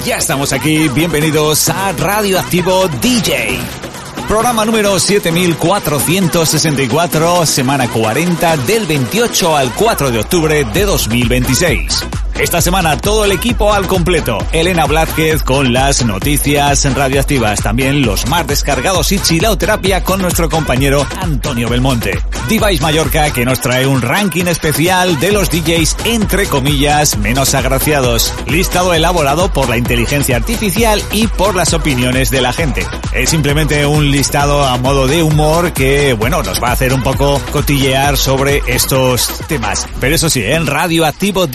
Ya estamos aquí, bienvenidos a Radioactivo DJ. Programa número 7464, semana 40 del 28 al 4 de octubre de 2026. Esta semana todo el equipo al completo. Elena Blázquez con las noticias radioactivas. También los más descargados y chilauterapia con nuestro compañero Antonio Belmonte. Device Mallorca que nos trae un ranking especial de los DJs entre comillas menos agraciados. Listado elaborado por la inteligencia artificial y por las opiniones de la gente. Es simplemente un listado a modo de humor que, bueno, nos va a hacer un poco cotillear sobre estos temas. Pero eso sí, en Radioactivo